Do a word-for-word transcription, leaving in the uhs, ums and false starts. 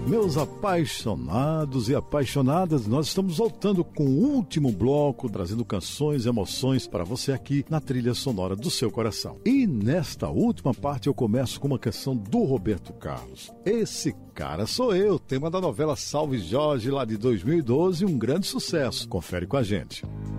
Meus apaixonados e apaixonadas, nós estamos voltando com o último bloco, trazendo canções e emoções para você aqui na trilha sonora do seu coração. E nesta última parte eu começo com uma canção do Roberto Carlos. Esse cara sou eu, tema da novela Salve Jorge, lá de dois mil e doze, um grande sucesso. Confere com a gente.